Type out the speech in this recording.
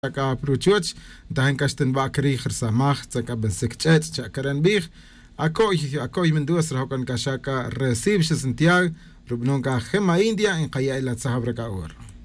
Ka pruchuch dahin kasten bakri khirsamach tsaka bensekchet chakaran bih akoy menduas rahokan kashaka recibes Santiago rubnonka gema India en qaya ila tsahabra ka or